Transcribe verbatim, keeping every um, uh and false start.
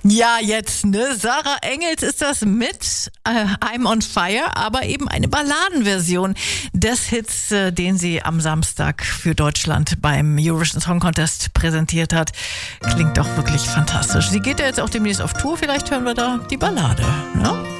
Ja, jetzt, ne? Sarah Engels ist das mit äh, I'm on Fire, aber eben eine Balladenversion des Hits, äh, den sie am Samstag für Deutschland beim Eurovision Song Contest präsentiert hat. Klingt doch wirklich fantastisch. Sie geht ja jetzt auch demnächst auf Tour, vielleicht hören wir da die Ballade, ne?